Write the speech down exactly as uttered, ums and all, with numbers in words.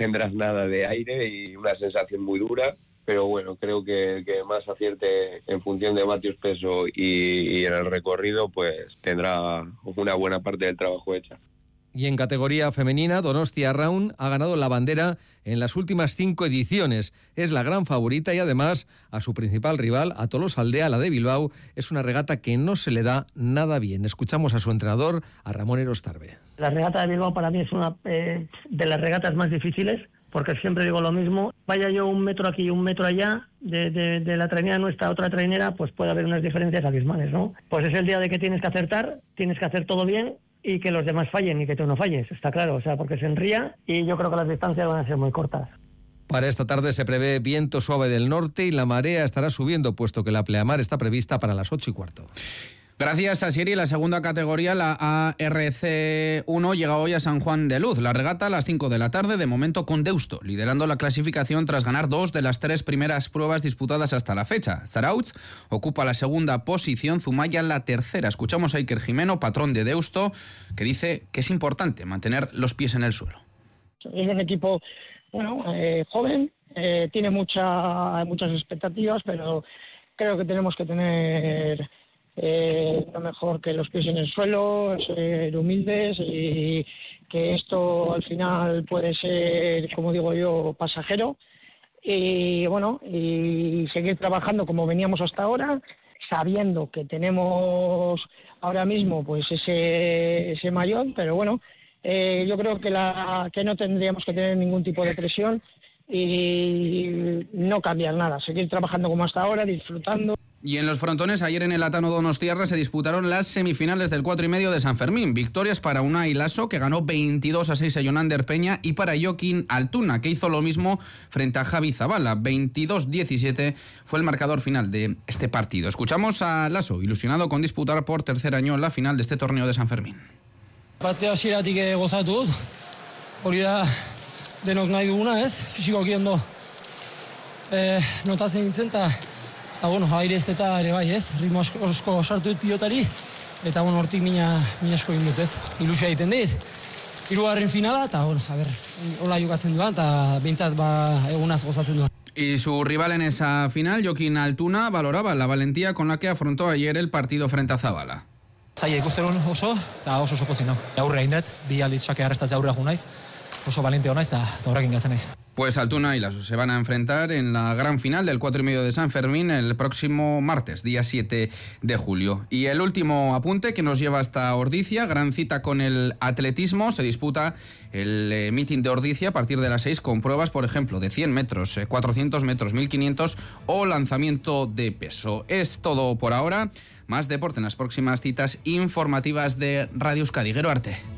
tendrás nada de aire y una sensación muy dura, pero bueno, creo que, que más acierte en función de vatios peso y, y en el recorrido, pues tendrá una buena parte del trabajo hecha. Y en categoría femenina, Donostia Arraun ha ganado la bandera en las últimas cinco ediciones. Es la gran favorita y además a su principal rival, a Tolosaldea, la de Bilbao, es una regata que no se le da nada bien. Escuchamos a su entrenador, a Ramón Erostarbe. La regata de Bilbao para mí es una eh, de las regatas más difíciles, porque siempre digo lo mismo. Vaya yo un metro aquí y un metro allá, de, de, de la trainera nuestra a otra trainera, pues puede haber unas diferencias abismales, ¿no? Pues es el día de que tienes que acertar, tienes que hacer todo bien, y que los demás fallen y que tú no falles, está claro, o sea, porque se enría y yo creo que las distancias van a ser muy cortas. Para esta tarde se prevé viento suave del norte y la marea estará subiendo, puesto que la pleamar está prevista para las ocho y cuarto. Gracias a Siri, la segunda categoría, la A R C uno, llega hoy a San Juan de Luz. La regata a las cinco de la tarde, de momento con Deusto, liderando la clasificación tras ganar dos de las tres primeras pruebas disputadas hasta la fecha. Zarautz ocupa la segunda posición, Zumaya la tercera. Escuchamos a Iker Jimeno, patrón de Deusto, que dice que es importante mantener los pies en el suelo. Es un equipo bueno, eh, joven, eh, tiene mucha, muchas expectativas, pero creo que tenemos que tener... Eh, lo mejor que los pies en el suelo, ser humildes y que esto al final puede ser, como digo yo, pasajero y bueno, y seguir trabajando como veníamos hasta ahora, sabiendo que tenemos ahora mismo pues ese, ese maillot, pero bueno, eh, yo creo que, la, que no tendríamos que tener ningún tipo de presión y no cambiar nada, seguir trabajando como hasta ahora, disfrutando. Y en los frontones, ayer en el Atano Donostiarra se disputaron las semifinales del cuatro y medio de San Fermín. Victorias para Unai Lasso, que ganó veintidós a seis a Jonander Peña, y para Joaquín Altuna, que hizo lo mismo frente a Javi Zabala. veintidós diecisiete fue el marcador final de este partido. Escuchamos a Lasso, ilusionado con disputar por tercer año la final de este torneo de San Fermín. Parte hasieratik gozatu dut, hori da denok nahi duguna, ez? Fisikoki ondo eh, notatzen nintzen, eta eta bueno, airez eta ere bai, ez? Ritmo asko sartu dut pilotari, eta bueno, hortik mina, mina asko egin dut, ez? Ilusia egiten dit. Hirugarren finala, eta bueno, a ber, hola jokatzen duan, eta behintzat ba, egunaz gozatzen duan. Y su rival en esa final, Joaquín Altuna, valoraba la valentía con la que afrontó ayer el partido frente a Zabala. Zaila ikusten oso, eta oso oso pozin, no? Aurre egin dut, bi aldiz sake arrestatzea aurre agun naiz, oso valente hona, eta horrekin gatzen naiz. Pues Altuna y Lasso se van a enfrentar en la gran final del cuatro y medio de San Fermín el próximo martes, día siete de julio. Y el último apunte que nos lleva hasta Ordizia, gran cita con el atletismo, se disputa el eh, meeting de Ordizia a partir de las seis con pruebas, por ejemplo, de cien metros, eh, cuatrocientos metros, mil quinientos o lanzamiento de peso. Es todo por ahora. Más deporte en las próximas citas informativas de Radio Euskadi. Gero arte.